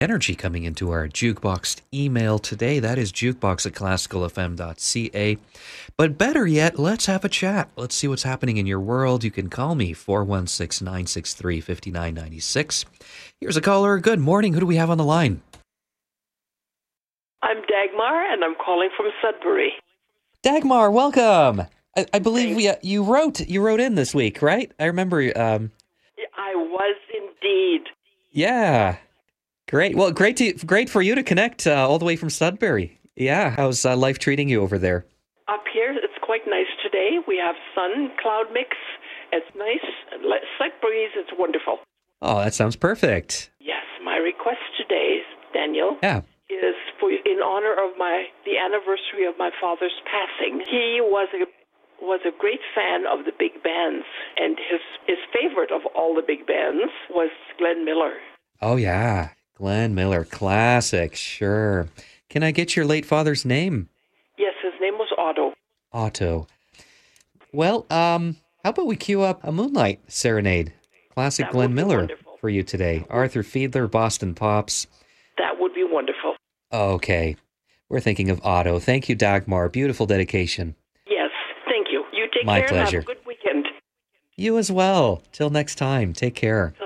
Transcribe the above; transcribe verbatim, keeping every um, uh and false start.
energy coming into our jukebox email today. That is jukebox at classical f m dot c a. But better yet, let's have a chat. Let's see what's happening in your world. You can call me four one six, nine six three, five nine nine six. Here's a caller. Good morning. Who do we have on the line? I'm Dagmar, and I'm calling from Sudbury. Dagmar, welcome. I, I believe we, uh, you wrote you wrote in this week, right? I remember. Um, I was indeed. Yeah. Great. Well, great to great for you to connect uh, all the way from Sudbury. Yeah. How's uh, life treating you over there? Up here, it's quite nice today. We have sun, cloud mix. It's nice. Slight breeze. It's wonderful. Oh, that sounds perfect. Yes. My request today, Daniel, yeah. is for in honor of my the anniversary of my father's passing. He was a was a great fan of the big bands, and his his favorite of all the big bands was Glenn Miller. Oh, yeah. Glenn Miller, classic, sure. Can I get your late father's name? Yes, his name was Otto. Otto. Well, um, how about we cue up a Moonlight Serenade? Classic That Glenn Miller wonderful. For you today. Arthur Fiedler, Boston Pops. That would be wonderful. Okay. We're thinking of Otto. Thank you, Dagmar. Beautiful dedication. Yes, thank you. You take My care pleasure. and have a good weekend. You as well. Till next time. Take care.